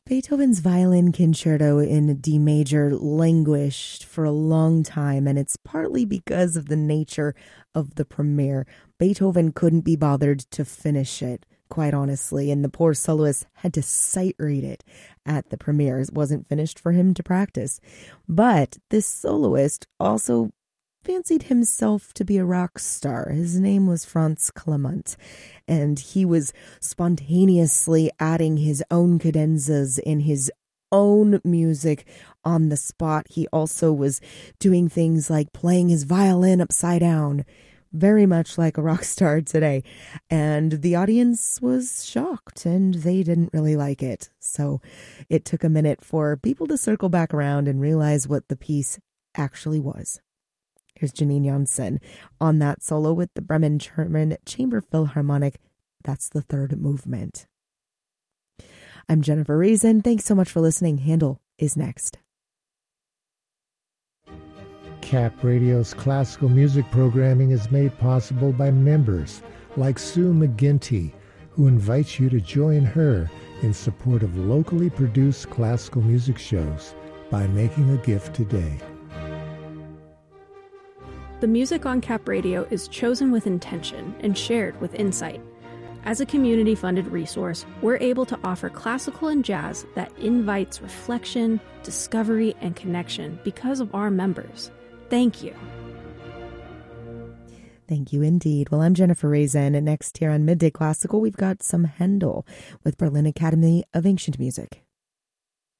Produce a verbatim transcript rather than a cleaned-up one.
Beethoven's Violin Concerto in D major languished for a long time, and it's partly because of the nature of the premiere. Beethoven couldn't be bothered to finish it, quite honestly, and the poor soloist had to sight read it at the premiere. It wasn't finished for him to practice. But this soloist also fancied himself to be a rock star. His name was Franz Clement, and he was spontaneously adding his own cadenzas in his own music on the spot. He also was doing things like playing his violin upside down, very much like a rock star today. And the audience was shocked, and they didn't really like it. So it took a minute for people to circle back around and realize what the piece actually was. Here's Janine Janssen on that solo with the Bremen German Chamber Philharmonic. That's the third movement. I'm Jennifer Reason. Thanks so much for listening. Handel is next. Cap Radio's classical music programming is made possible by members like Sue McGinty, who invites you to join her in support of locally produced classical music shows by making a gift today. The music on Cap Radio is chosen with intention and shared with insight. As a community-funded resource, we're able to offer classical and jazz that invites reflection, discovery, and connection because of our members. Thank you. Thank you indeed. Well, I'm Jennifer Reason, and next here on Midday Classical, we've got some Handel with Berlin Academy of Ancient Music.